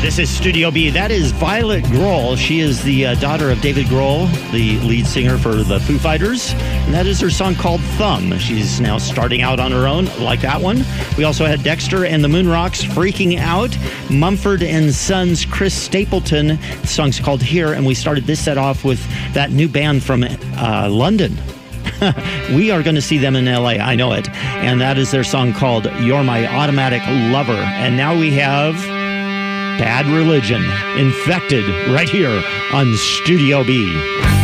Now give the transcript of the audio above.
This is Studio B. That is Violet Grohl. She is the daughter of David Grohl, the lead singer for the Foo Fighters. And that is her song called Thumb. She's now starting out on her own, like that one. We also had Dexter and the Moonrocks, Freaking Out. Mumford and Sons, Chris Stapleton. The song's called Here. And we started this set off with that new band from London. We are going to see them in LA, I know it. And that is their song called You're My Automatic Lover. And now we have Bad Religion, Infected, right here on Studio B.